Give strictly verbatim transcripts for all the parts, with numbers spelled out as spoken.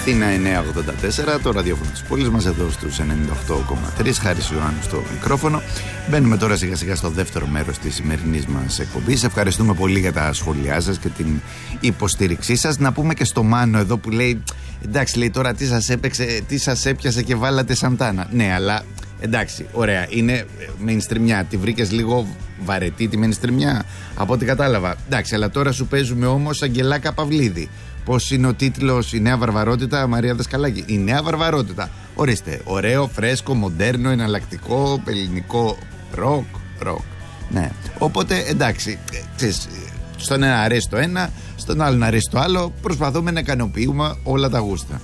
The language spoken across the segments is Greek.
Αθήνα εννιακόσια ογδόντα τέσσερα, το ραδιόφωνο της πόλης μας εδώ στους ενενήντα οκτώ κόμμα τρία. Χάρης Ιωάννου στο μικρόφωνο. Μπαίνουμε τώρα σιγά σιγά στο δεύτερο μέρος της σημερινής μας εκπομπής. Ευχαριστούμε πολύ για τα σχόλιά σας και την υποστήριξή σας. Να πούμε και στο Μάνο εδώ που λέει, εντάξει, λέει τώρα τι σας έπαιξε, τι σας έπιασε και βάλατε Σαντάνα. Ναι, αλλά εντάξει, ωραία, είναι mainstreamιά. Τη βρήκες λίγο βαρετή τη mainstreamιά από ό,τι κατάλαβα. Εντάξει, αλλά τώρα σου παίζουμε όμως Αγγελάκα Παυλίδη. Πώς είναι ο τίτλος, η νέα βαρβαρότητα, Μαρία Δασκαλάκη? Η νέα βαρβαρότητα. Ορίστε, ωραίο, φρέσκο, μοντέρνο, εναλλακτικό, ελληνικό ροκ, ροκ. Ναι, οπότε εντάξει, ξέρεις, στον ένα αρέσει το ένα, στον άλλον αρέσει το άλλο. Προσπαθούμε να ικανοποιούμε όλα τα γούστα.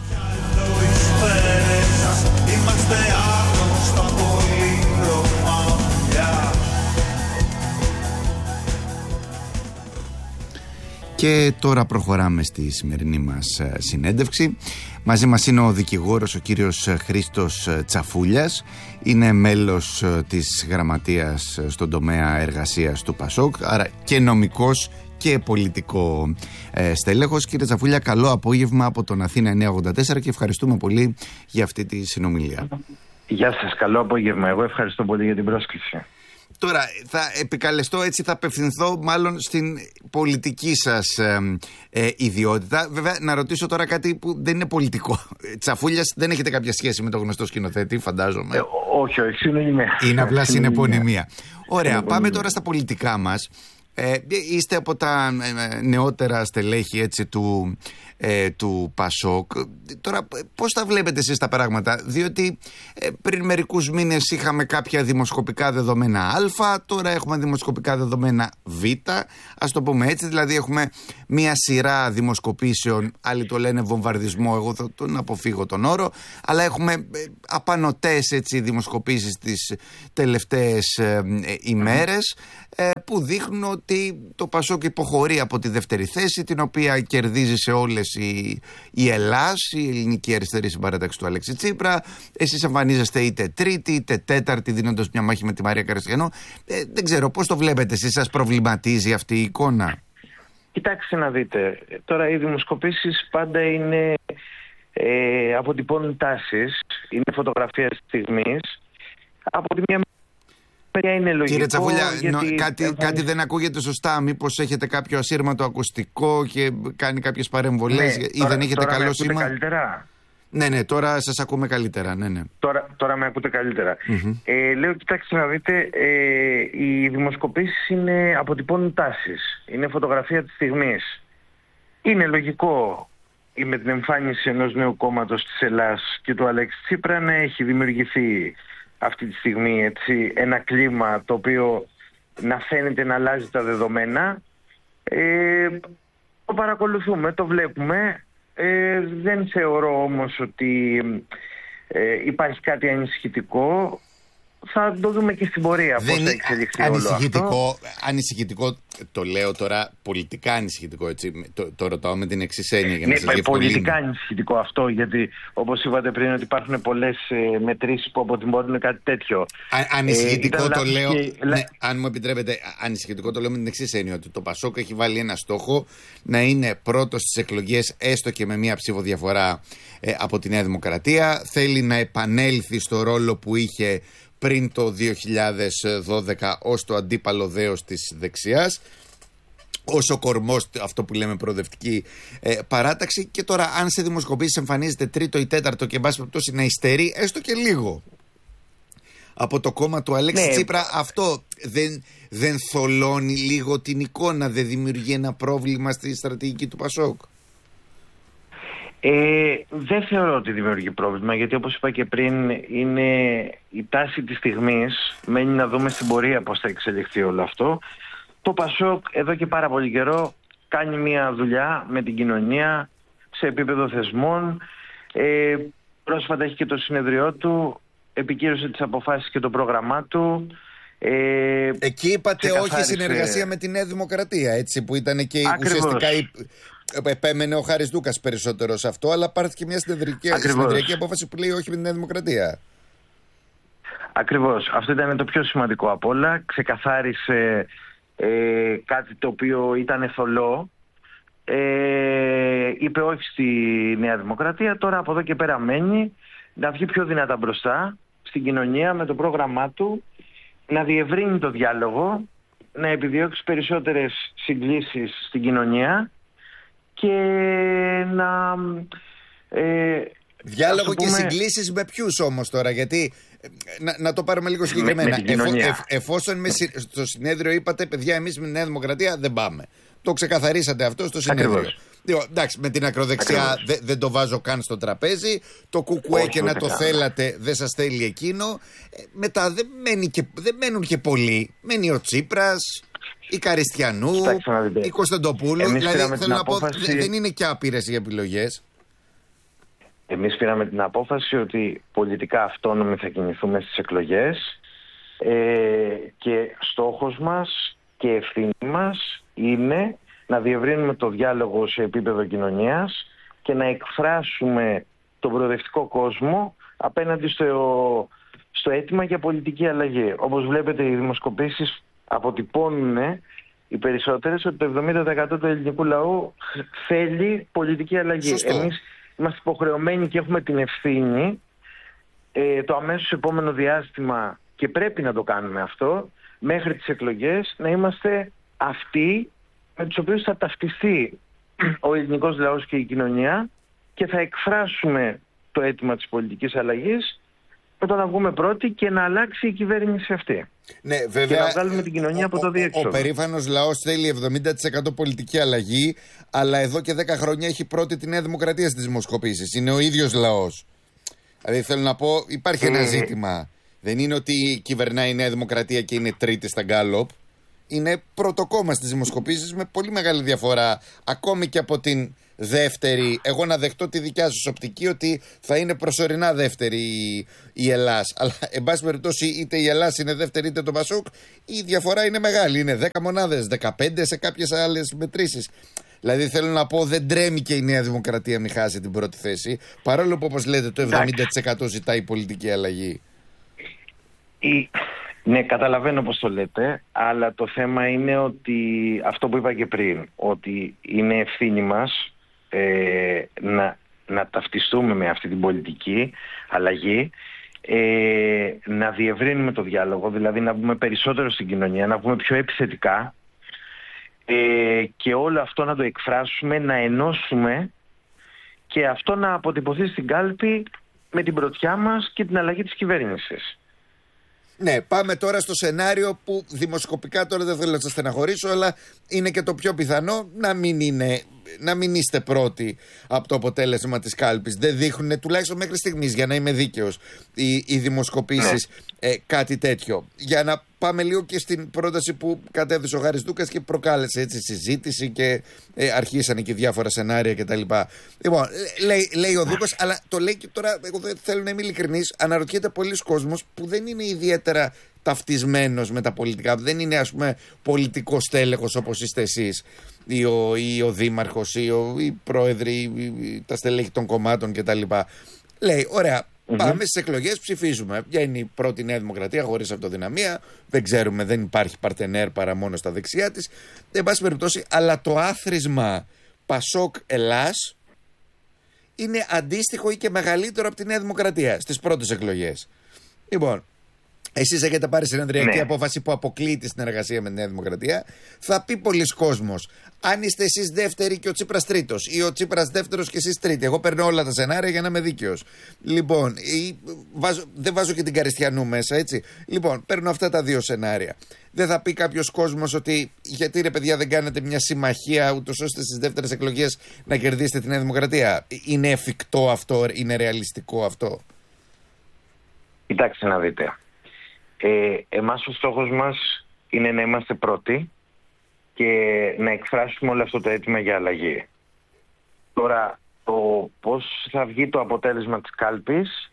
Και τώρα προχωράμε στη σημερινή μας συνέντευξη. Μαζί μας είναι ο δικηγόρος ο κύριος Χρήστος Τσαφούλιας. Είναι μέλος της γραμματείας στον τομέα εργασίας του ΠΑΣΟΚ, άρα και νομικός και πολιτικό ε, στέλεχος. Κύριε Τσαφούλια, καλό απόγευμα από τον Αθήνα εννιακόσια ογδόντα τέσσερα και ευχαριστούμε πολύ για αυτή τη συνομιλία. Γεια σας, καλό απόγευμα. Εγώ ευχαριστώ πολύ για την πρόσκληση. Τώρα θα επικαλεστώ, έτσι θα απευθυνθώ μάλλον στην πολιτική σας ε, ε, ιδιότητα. Βέβαια να ρωτήσω τώρα κάτι που δεν είναι πολιτικό. Τσαφούλιας, δεν έχετε κάποια σχέση με το γνωστό σκηνοθέτη, φαντάζομαι? Ε, όχι, όχι, συνωνυμία. Είναι απλά συνεπωνυμία. Ωραία, πάμε τώρα στα πολιτικά μας. Ε, είστε από τα νεότερα στελέχη, έτσι, του, ε, του ΠΑΣΟΚ. Τώρα πώς τα βλέπετε εσείς τα πράγματα? Διότι ε, πριν μερικούς μήνες είχαμε κάποια δημοσκοπικά δεδομένα Α, τώρα έχουμε δημοσκοπικά δεδομένα Β, ας το πούμε έτσι. Δηλαδή έχουμε μία σειρά δημοσκοπήσεων, άλλοι το λένε βομβαρδισμό, εγώ θα τον αποφύγω τον όρο, αλλά έχουμε ε, απανωτές, έτσι, δημοσκοπήσεις τις τελευταίες ε, ε, ημέρες, ε, που δείχνουν ότι το ΠΑΣΟΚ υποχωρεί από τη δεύτερη θέση, την οποία κερδίζει σε όλες η, η Ελλάς, η ελληνική αριστερή συμπαράταξη του Αλέξη Τσίπρα. Εσείς εμφανίζεστε είτε τρίτη είτε τέταρτη, δίνοντας μια μάχη με τη Μαρία Καριστιανό. Ε, δεν ξέρω, πώς το βλέπετε εσείς, σας προβληματίζει αυτή η εικόνα? Κοιτάξτε να δείτε, τώρα οι δημοσκοπήσεις πάντα είναι, ε, αποτυπώνουν τάσεις, είναι φωτογραφία της στιγμής. Από τη μια είναι λογικό. Κύριε Τσαφούλια, γιατί... νο, κάτι, εμφανίζ... κάτι δεν ακούγεται σωστά. Μήπως έχετε κάποιο ασύρματο ακουστικό και κάνει κάποιες παρεμβολές, ναι, ή τώρα, δεν έχετε τώρα καλό με σήμα? Καλύτερα. Ναι, ναι, τώρα σας ακούμε καλύτερα. Ναι, ναι. Τώρα, τώρα με ακούτε καλύτερα. Mm-hmm. Ε, λέω, κοιτάξτε να δείτε, ε, οι δημοσκοπήσεις είναι, αποτυπώνουν τάσεις. Είναι φωτογραφία της στιγμής. Είναι λογικό με την εμφάνιση ενός νέου κόμματος της Ελλάς και του Αλέξη Τσίπρα να έχει δημιουργηθεί αυτή τη στιγμή, έτσι, ένα κλίμα το οποίο να φαίνεται να αλλάζει τα δεδομένα. Ε, το παρακολουθούμε, το βλέπουμε. Ε, δεν θεωρώ όμως ότι ε, υπάρχει κάτι ανησυχητικό. Θα το δούμε και στην πορεία πώς θα εξελιχθεί όλο αυτό. Ανησυχητικό, το λέω τώρα πολιτικά ανησυχητικό, έτσι, το, το ρωτάω με την εξής έννοια για να ναι, σας διευκολύνω. Πολιτικά ανησυχητικό αυτό, γιατί όπως είπατε πριν ότι υπάρχουν πολλές ε, μετρήσεις που αποτυπώνουν κάτι τέτοιο. Α, ανησυχητικό ε, το λέω, και... ναι, αν μου επιτρέπετε, ανησυχητικό το λέω με την εξής έννοια, ότι το ΠΑΣΟΚ έχει βάλει ένα στόχο να είναι πρώτος στις εκλογές, έστω και με μία ψηφοδιαφορά ε, από τη Νέα Δημοκρατία. Θέλει να επανέλθει στο ρόλο που είχε πριν το δύο χιλιάδες δώδεκα ως το αντίπαλο δέος της δεξιάς, ως ο κορμός, αυτό που λέμε προοδευτική ε, παράταξη. Και τώρα αν σε δημοσκοπήσεις εμφανίζεται τρίτο ή τέταρτο και εν πάση περιπτώσει να υστερεί έστω και λίγο από το κόμμα του Αλέξη ναι. Τσίπρα, αυτό δεν, δεν θολώνει λίγο την εικόνα, δεν δημιουργεί ένα πρόβλημα στη στρατηγική του ΠΑΣΟΚ? Ε, δεν θεωρώ ότι δημιουργεί πρόβλημα, γιατί όπως είπα και πριν, είναι η τάση της στιγμής. Μένει να δούμε στην πορεία πώς θα εξελιχθεί όλο αυτό. Το ΠΑΣΟΚ εδώ και πάρα πολύ καιρό κάνει μια δουλειά με την κοινωνία σε επίπεδο θεσμών. Ε, πρόσφατα έχει και το συνεδριό του, επικύρωσε τις αποφάσεις και το πρόγραμμά του. Ε, Εκεί είπατε όχι συνεργασία με τη Νέα Δημοκρατία, έτσι, που ήταν και ακριβώς. Ουσιαστικά η... επέμενε ο Χάρης Δούκας περισσότερο σε αυτό, αλλά πάρθηκε μια συνεδριακή απόφαση που λέει όχι με τη Νέα Δημοκρατία. Ακριβώς. Αυτό ήταν το πιο σημαντικό απ' όλα. Ξεκαθάρισε ε, κάτι το οποίο ήταν θολό. Ε, είπε όχι στη Νέα Δημοκρατία. Τώρα από εδώ και πέρα μένει να βγει πιο δυνατά μπροστά στην κοινωνία με το πρόγραμμά του, να διευρύνει το διάλογο, να επιδιώξει περισσότερες συγκλήσεις στην κοινωνία και να... Ε, Διάλογο πούμε... και συγκλήσεις με ποιους όμως τώρα, γιατί να, να το πάρουμε λίγο συγκεκριμένα. Με, με Εφ, εφ, εφόσον με, στο συνέδριο είπατε, παιδιά, εμείς με τη Νέα Δημοκρατία δεν πάμε. Το ξεκαθαρίσατε αυτό στο συνέδριο. Ακριβώς. Εντάξει, με την ακροδεξιά δε, δεν το βάζω καν στο τραπέζι. Το κουκουέ και να το καλά. θέλατε δεν σας θέλει εκείνο. Ε, μετά δεν, μένει και, δεν μένουν και πολλοί. Μένει ο Τσίπρας, η Καριστιανού, η Κωνσταντοπούλου. Δηλαδή θέλω να απόφαση... πω, δεν είναι και άπειρες οι επιλογές. Εμείς πήραμε την απόφαση ότι πολιτικά αυτόνομοι θα κινηθούμε στις εκλογές ε, και στόχος μας και ευθύνη μας είναι να διευρύνουμε το διάλογο σε επίπεδο κοινωνίας και να εκφράσουμε τον προοδευτικό κόσμο απέναντι στο, στο αίτημα για πολιτική αλλαγή. Όπως βλέπετε, οι δημοσκοπήσεις αποτυπώνουν οι περισσότερες ότι το εβδομήντα τοις εκατό του ελληνικού λαού θέλει πολιτική αλλαγή. Σωστό. Εμείς είμαστε υποχρεωμένοι και έχουμε την ευθύνη ε, το αμέσως επόμενο διάστημα, και πρέπει να το κάνουμε αυτό, μέχρι τις εκλογές να είμαστε αυτοί με τους οποίους θα ταυτιστεί ο ελληνικός λαός και η κοινωνία και θα εκφράσουμε το αίτημα της πολιτικής αλλαγής με το να βγούμε πρώτοι και να αλλάξει η κυβέρνηση αυτή. Ναι, βέβαια, και να βγάλουμε την κοινωνία από το διέξοδο. Ο, ο περήφανος λαός θέλει εβδομήντα τοις εκατό πολιτική αλλαγή, αλλά εδώ και δέκα χρόνια έχει πρώτη τη Νέα Δημοκρατία στις δημοσκοπήσεις. Είναι ο ίδιος λαός. Δηλαδή θέλω να πω, υπάρχει ένα ζήτημα. Δεν είναι ότι κυβερνάει η Νέα Δημοκρατία και είναι τρίτη στα γκάλοπ. Είναι πρώτο κόμμα στις δημοσκοπήσεις με πολύ μεγάλη διαφορά, ακόμη και από την δεύτερη. Εγώ να δεχτώ τη δικιά σας οπτική ότι θα είναι προσωρινά δεύτερη η, η Ελλάς. Αλλά εν πάση περιπτώσει, είτε η Ελλάς είναι δεύτερη είτε το Πασόκ, η διαφορά είναι μεγάλη. Είναι δέκα μονάδες, δεκαπέντε σε κάποιες άλλες μετρήσεις. Δηλαδή θέλω να πω, δεν τρέμει και η Νέα Δημοκρατία μη χάσει την πρώτη θέση, παρόλο που όπως λέτε το εβδομήντα τοις εκατό ζητάει πολιτική αλλαγή. Η... Ναι, καταλαβαίνω πώς το λέτε, αλλά το θέμα είναι ότι αυτό που είπα και πριν, ότι είναι ευθύνη μας ε, να, να ταυτιστούμε με αυτή την πολιτική αλλαγή, ε, να διευρύνουμε το διάλογο, δηλαδή να μπούμε περισσότερο στην κοινωνία, να μπούμε πιο επιθετικά ε, και όλο αυτό να το εκφράσουμε, να ενώσουμε και αυτό να αποτυπωθεί στην κάλπη με την πρωτιά μας και την αλλαγή της κυβέρνησης. Ναι, πάμε τώρα στο σενάριο που δημοσκοπικά τώρα δεν θέλω να σας στεναχωρήσω, αλλά είναι και το πιο πιθανό να μην, είναι, να μην είστε πρώτοι από το αποτέλεσμα της κάλπης. Δεν δείχνουν, τουλάχιστον μέχρι στιγμής, για να είμαι δίκαιος, οι, οι δημοσκοπήσεις ναι. ε, κάτι τέτοιο. Για να πάμε λίγο και στην πρόταση που κατέθεσε ο Χάρης Δούκας και προκάλεσε έτσι συζήτηση και ε, αρχίσανε και διάφορα σενάρια κτλ. Λοιπόν, λέει, λέει ο Δούκας, αλλά το λέει και τώρα, εγώ δεν θέλω να είμαι ειλικρινής, αναρωτιέται πολλοί κόσμος που δεν είναι ιδιαίτερα ταυτισμένος με τα πολιτικά, δεν είναι ας πούμε πολιτικός τέλεχος όπως είστε εσείς ή ο, ή ο δήμαρχος ή ο, οι πρόεδροι, ή, τα στελέχη των κομμάτων κτλ. Λέει, ωραία, mm-hmm. πάμε στις εκλογές, ψηφίζουμε. Ποια είναι η πρώτη Νέα Δημοκρατία χωρίς αυτοδυναμία, δεν ξέρουμε, δεν υπάρχει παρτενέρ παρά μόνο στα δεξιά της. Δεν πάση περιπτώσει, αλλά το άθροισμα Πασόκ Ελλάς είναι αντίστοιχο ή και μεγαλύτερο από τη Νέα Δημοκρατία στις πρώτες εκλογές. Λοιπόν, εσείς έχετε πάρει συνεδριακή ναι. απόφαση που αποκλείει τη συνεργασία με τη Νέα Δημοκρατία. Θα πει πολλοί κόσμος, αν είστε εσείς δεύτεροι και ο Τσίπρας τρίτος, ή ο Τσίπρας δεύτερος και εσείς τρίτοι. Εγώ παίρνω όλα τα σενάρια για να είμαι δίκαιος. Λοιπόν, ή, βάζω, δεν βάζω και την Καριστιανού μέσα, έτσι. Λοιπόν, παίρνω αυτά τα δύο σενάρια. Δεν θα πει κάποιος κόσμος ότι γιατί ρε παιδιά δεν κάνετε μια συμμαχία ούτως ώστε στις δεύτερες εκλογές να κερδίσετε τη Νέα Δημοκρατία. Είναι εφικτό αυτό, είναι ρεαλιστικό αυτό? Κοιτάξτε να δείτε. Ε, εμάς ο στόχος μας είναι να είμαστε πρώτοι και να εκφράσουμε όλο αυτό το αίτημα για αλλαγή. Τώρα, το πώς θα βγει το αποτέλεσμα της κάλπης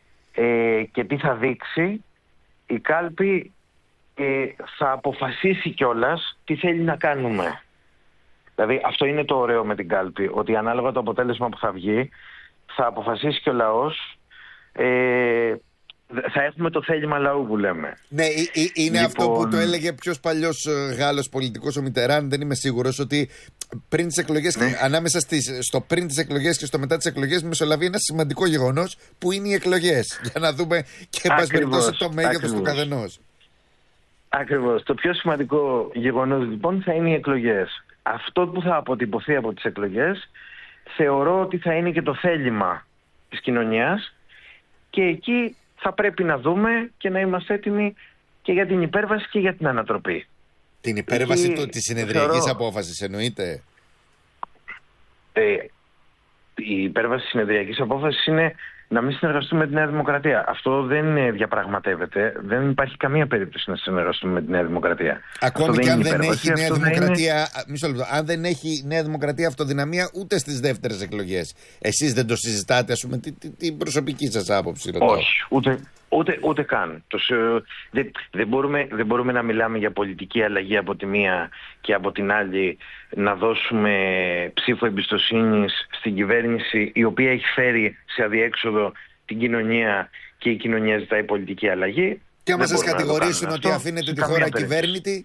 ε, και τι θα δείξει, η κάλπη ε, θα αποφασίσει κιόλας τι θέλει να κάνουμε. Δηλαδή αυτό είναι το ωραίο με την κάλπη, ότι ανάλογα το αποτέλεσμα που θα βγει θα αποφασίσει και ο λαός ε, θα έχουμε το θέλημα λαού που λέμε. Ναι, είναι λοιπόν... αυτό που το έλεγε ποιος παλιός Γάλλος πολιτικός, ο Μιτεράν, δεν είμαι σίγουρος, ότι πριν τις εκλογές, ναι. ανάμεσα στις, στο πριν τις εκλογές και στο μετά τις εκλογές μεσολαβεί ένα σημαντικό γεγονός που είναι οι εκλογές. Για να δούμε και εν πάση περιπτώσει το μέγεθος του καθενός. Ακριβώς. Το πιο σημαντικό γεγονός λοιπόν θα είναι οι εκλογές. Αυτό που θα αποτυπωθεί από τις εκλογές θεωρώ ότι θα είναι και το θέλημα της κοινωνίας, και εκεί θα πρέπει να δούμε και να είμαστε έτοιμοι και για την υπέρβαση και για την ανατροπή. Την υπέρβαση εκεί, της συνεδριακής θεωρώ... απόφασης εννοείται? Ε, η υπέρβαση της συνεδριακής απόφασης είναι να μην συνεργαστούμε με τη Νέα Δημοκρατία. Αυτό δεν διαπραγματεύεται. Δεν υπάρχει καμία περίπτωση να συνεργαστούμε με τη Νέα Δημοκρατία. Ακόμη και αν δεν έχει Νέα Δημοκρατία, είναι... μισό λεπτό, αν δεν έχει Νέα Δημοκρατία αυτοδυναμία ούτε στις δεύτερες εκλογές, εσείς δεν το συζητάτε, ας πούμε, την, την προσωπική σας άποψη? Ρωτώ. Όχι, ούτε, ούτε, ούτε καν. Το, δεν, δεν, μπορούμε, δεν μπορούμε να μιλάμε για πολιτική αλλαγή από τη μία και από την άλλη να δώσουμε ψήφο εμπιστοσύνης στην κυβέρνηση η οποία έχει φέρει σε αδιέξοδο την κοινωνία και η κοινωνία ζητάει πολιτική αλλαγή. Και άμα σας κατηγορήσουν ότι αφήνετε τη χώρα κυβέρνητη?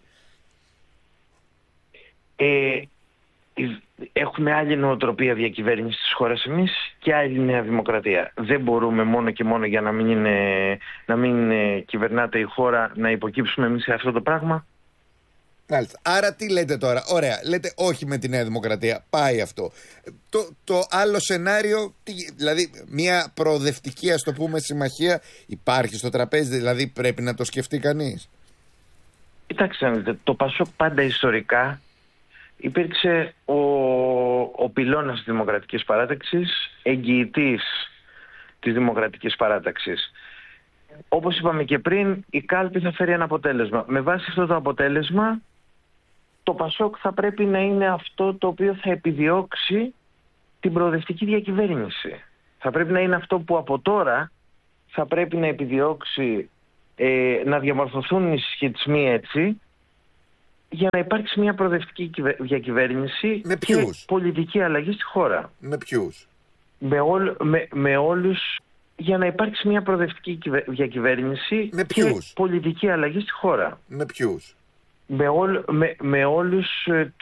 Ε, έχουμε άλλη νοοτροπία διακυβέρνησης της χώρας εμείς και άλλη Νέα Δημοκρατία. Δεν μπορούμε μόνο και μόνο για να μην, είναι, να μην είναι, κυβερνάται η χώρα να υποκύψουμε εμείς σε αυτό το πράγμα. Μάλιστα. Άρα τι λέτε τώρα? Ωραία, λέτε όχι με τη Νέα Δημοκρατία. Πάει αυτό. Το, το άλλο σενάριο, τι, δηλαδή μια προοδευτική, ας το πούμε, συμμαχία υπάρχει στο τραπέζι? Δηλαδή πρέπει να το σκεφτεί κανείς? Κοιτάξτε, το Πασόκ πάντα ιστορικά υπήρξε ο, ο πυλώνας της Δημοκρατικής Παράταξης, εγγυητής της Δημοκρατικής Παράταξης. Όπως είπαμε και πριν, η κάλπη θα φέρει ένα αποτέλεσμα. Με βάση αυτό το αποτέλεσμα, το Πασόκ θα πρέπει να είναι αυτό το οποίο θα επιδιώξει την προοδευτική διακυβέρνηση. Θα πρέπει να είναι αυτό που από τώρα θα πρέπει να επιδιώξει ε, να διαμορφωθούν οι συσχετισμοί έτσι, για να υπάρξει μια προοδευτική διακυβέρνηση και πολιτική αλλαγή στη χώρα. Με ποιους? Με, όλ, με, με όλους, για να υπάρξει μια προοδευτική διακυβέρνηση με και πολιτική αλλαγή στη χώρα. Με ποιους? Με, όλ, με, με όλους